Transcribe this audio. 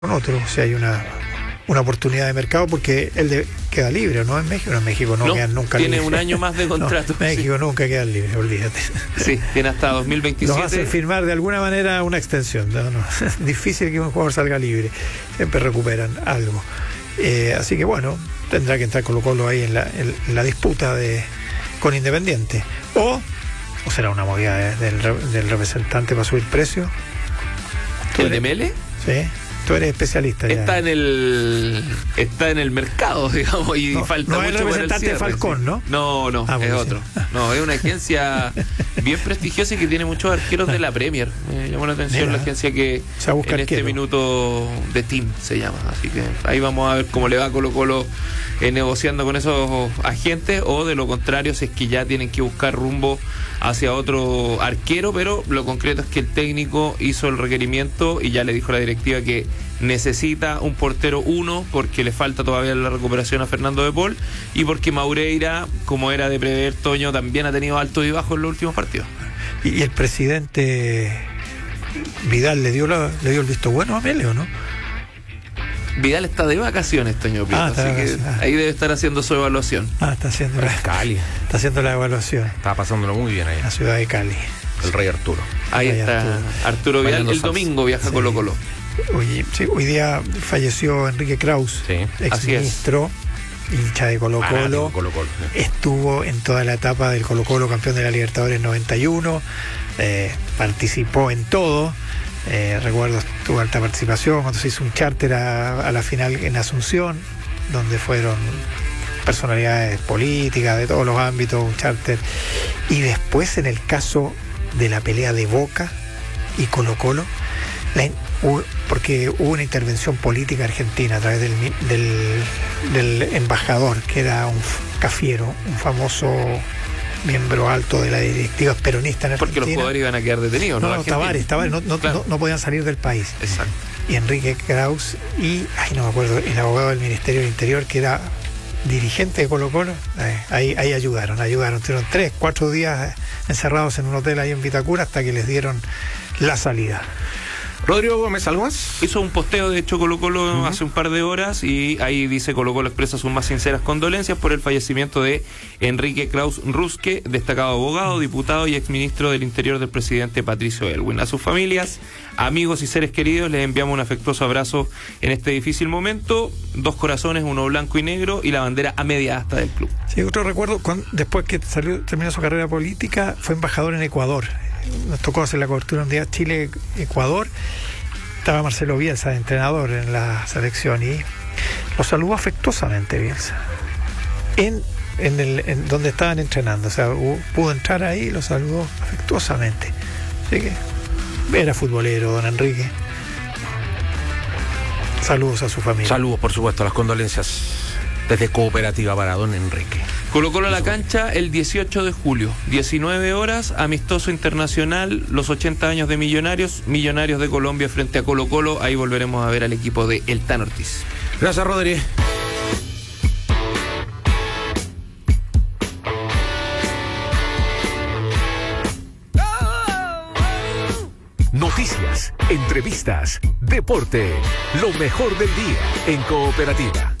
con otro, si hay una oportunidad de mercado, porque él queda libre, ¿no? En México no quedan nunca tiene libres. un año más de contrato. No, México nunca queda libre, olvídate. Sí, tiene hasta 2027. Los hacen firmar de alguna manera una extensión. No. Es difícil que un jugador salga libre. Siempre recuperan algo. Así que bueno, tendrá que entrar Colo-Colo ahí en la disputa con Independiente. O será una movida del representante para subir precio. ¿El de Mele? Sí. Tú eres especialista ya. Está en el mercado, digamos, y falta no mucho. No es el representante de Falcón, sí. ¿no? No, es otro. No, es una agencia bien prestigiosa y que tiene muchos arqueros de la Premier. Me llamó la atención la agencia que en este minuto de Team se llama. Así que ahí vamos a ver cómo le va a Colo-Colo negociando con esos agentes, o de lo contrario, si es que ya tienen que buscar rumbo hacia otro arquero. Pero lo concreto es que el técnico hizo el requerimiento y ya le dijo a la directiva que necesita un portero 1, porque le falta todavía la recuperación a Fernando de Paul, y porque Maureira, como era de prever, Toño, también ha tenido alto y bajo en los últimos partidos. ¿Y el presidente Vidal le dio el visto bueno a Mele, o no? Vidal está de vacaciones, Toño Prieto, así que ahí debe estar haciendo su evaluación. Está haciendo Cali. Está haciendo la evaluación. Está pasándolo muy bien ahí. La ciudad de Cali. El Rey Arturo. Ahí está Arturo Vidal. El domingo viaja a Colo-Colo. Hoy día falleció Enrique Kraus, exministro, hincha de Colo-Colo. Estuvo en toda la etapa del Colo-Colo, campeón de la Libertadores 91. Participó en todo. Recuerdo, tuvo alta participación cuando se hizo un charter a la final en Asunción, donde fueron personalidades políticas de todos los ámbitos, un charter. Y después, en el caso de la pelea de Boca y Colo-Colo, porque hubo una intervención política argentina a través del embajador, que era un Cafiero, un famoso miembro alto de la directiva peronista en Argentina. Porque los jugadores iban a quedar detenidos, ¿no? Tavares, no podían salir del país. Exacto. Y Enrique Kraus no me acuerdo, el abogado del Ministerio del Interior, que era dirigente de Colo-Colo, ahí ayudaron. Tuvieron 3-4 días encerrados en un hotel ahí en Vitacura hasta que les dieron la salida. Rodrigo Gómez, ¿algo más? Hizo un posteo, de hecho, Colo-Colo hace un par de horas, y ahí dice: Colo-Colo expresa sus más sinceras condolencias por el fallecimiento de Enrique Kraus Rusque, destacado abogado, diputado y exministro del Interior del presidente Patricio Aylwin. A sus familias, amigos y seres queridos les enviamos un afectuoso abrazo en este difícil momento. 2 corazones, uno blanco y negro, y la bandera a media asta del club. Sí, otro recuerdo, después que terminó su carrera política, fue embajador en Ecuador. Nos tocó hacer la cobertura un día Chile-Ecuador. Estaba Marcelo Bielsa de entrenador en la selección y lo saludó afectuosamente Bielsa en donde estaban entrenando. O sea, pudo entrar ahí y lo saludó afectuosamente. Así que era futbolero, don Enrique. Saludos a su familia. Saludos, por supuesto, las condolencias desde Cooperativa para don Enrique. Colo-Colo a la cancha el 18 de julio, 19 horas, amistoso internacional, los 80 años de Millonarios de Colombia frente a Colo-Colo. Ahí volveremos a ver al equipo de El Tan Ortiz. Gracias, Rodri. Noticias, entrevistas, deporte, lo mejor del día en Cooperativa.